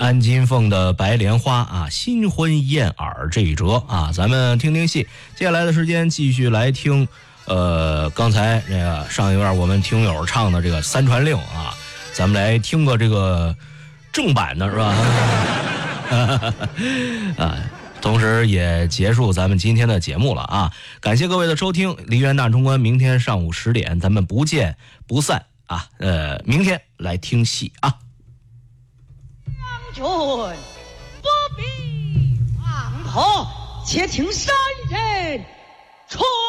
安金凤的《白莲花》啊，新婚燕尔这一折啊，咱们听听戏。接下来的时间继续来听，刚才这个上一段我们听友唱的这个三传令啊，咱们来听个这个正版的是吧？啊，同时也结束咱们今天的节目了啊！感谢各位的收听，梨园大冲关明天上午10点，咱们不见不散啊！明天来听戏啊！ 将军不必忙活，且听山人出。